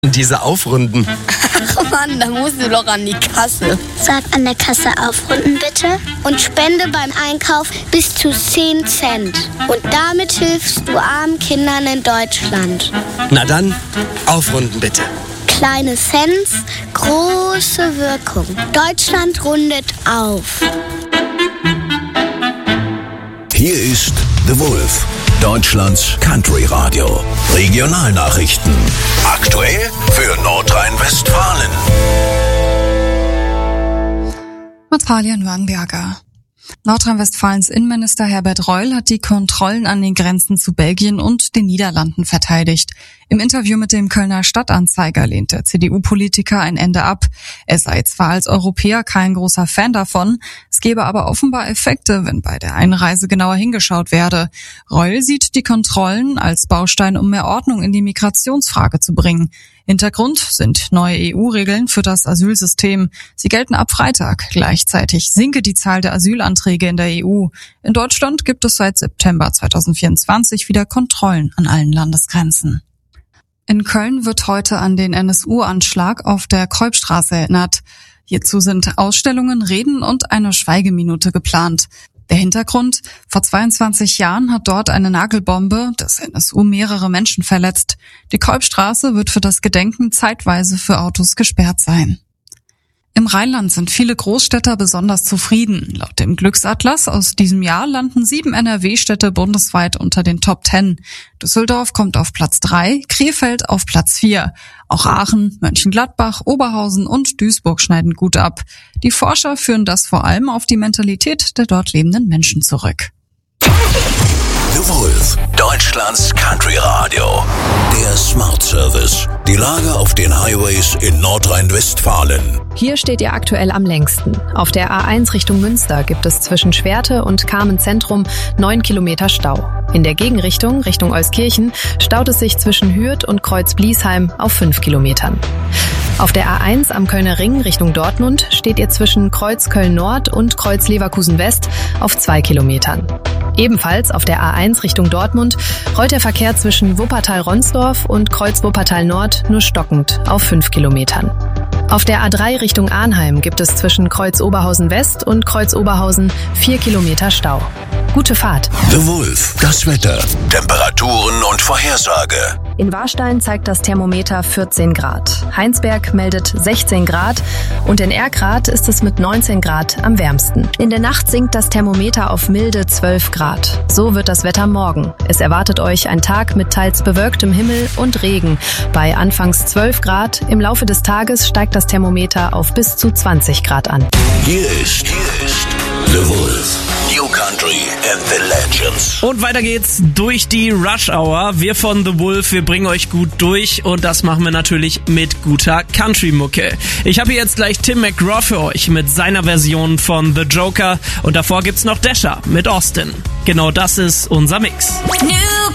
Diese aufrunden. Ach Mann, da musst du doch an die Kasse. Sag an der Kasse aufrunden bitte. Und spende beim Einkauf bis zu 10 Cent. Und damit hilfst du armen Kindern in Deutschland. Na dann, aufrunden bitte. Kleine Cents, große Wirkung. Deutschland rundet auf. Hier ist The Wolf, Deutschlands Country Radio. Regionalnachrichten. Aktuell für Nordrhein-Westfalen. Mit Fabian Wernberger. Nordrhein-Westfalens Innenminister Herbert Reul hat die Kontrollen an den Grenzen zu Belgien und den Niederlanden verteidigt. Im Interview mit dem Kölner Stadtanzeiger lehnt der CDU-Politiker ein Ende ab. Er sei zwar als Europäer kein großer Fan davon, es gebe aber offenbar Effekte, wenn bei der Einreise genauer hingeschaut werde. Reul sieht die Kontrollen als Baustein, um mehr Ordnung in die Migrationsfrage zu bringen. Hintergrund sind neue EU-Regeln für das Asylsystem. Sie gelten ab Freitag. Gleichzeitig sinke die Zahl der Asylanträge in der EU. In Deutschland gibt es seit September 2024 wieder Kontrollen an allen Landesgrenzen. In Köln wird heute an den NSU-Anschlag auf der Keupstraße erinnert. Hierzu sind Ausstellungen, Reden und eine Schweigeminute geplant. Der Hintergrund: Vor 22 Jahren hat dort eine Nagelbombe des NSU mehrere Menschen verletzt. Die Keupstraße wird für das Gedenken zeitweise für Autos gesperrt sein. Im Rheinland sind viele Großstädter besonders zufrieden. Laut dem Glücksatlas aus diesem Jahr landen 7 NRW-Städte bundesweit unter den Top 10. Düsseldorf kommt auf Platz 3, Krefeld auf Platz 4. Auch Aachen, Mönchengladbach, Oberhausen und Duisburg schneiden gut ab. Die Forscher führen das vor allem auf die Mentalität der dort lebenden Menschen zurück. The Wolf, Deutschlands Country Radio. Der Smart Service. Die Lage auf den Highways in Nordrhein-Westfalen. Hier steht ihr aktuell am längsten. Auf der A1 Richtung Münster gibt es zwischen Schwerte und Carmen-Zentrum 9 Kilometer Stau. In der Gegenrichtung, Richtung Euskirchen, staut es sich zwischen Hürth und Kreuz-Bliesheim auf 5 Kilometern. Auf der A1 am Kölner Ring Richtung Dortmund steht ihr zwischen Kreuz Köln-Nord und Kreuz Leverkusen-West auf 2 Kilometern. Ebenfalls auf der A1 Richtung Dortmund rollt der Verkehr zwischen Wuppertal-Ronsdorf und Kreuz Wuppertal-Nord nur stockend auf 5 Kilometern. Auf der A3 Richtung Arnheim gibt es zwischen Kreuz Oberhausen-West und Kreuz Oberhausen 4 Kilometer Stau. Gute Fahrt. The Wolf, das Wetter, Temperaturen und Vorhersage. In Warstein zeigt das Thermometer 14 Grad. Heinsberg meldet 16 Grad und in Erkrath ist es mit 19 Grad am wärmsten. In der Nacht sinkt das Thermometer auf milde 12 Grad. So wird das Wetter morgen. Es erwartet euch ein Tag mit teils bewölktem Himmel und Regen. Bei anfangs 12 Grad, im Laufe des Tages steigt das Thermometer auf bis zu 20 Grad an. Hier ist The Wolf. New Country and the Legends. Und weiter geht's durch die Rush Hour. Wir von The Wolf, wir bringen euch gut durch und das machen wir natürlich mit guter Country-Mucke. Ich habe hier jetzt gleich Tim McGraw für euch mit seiner Version von The Joker und davor gibt's noch Dasher mit Austin. Genau das ist unser Mix.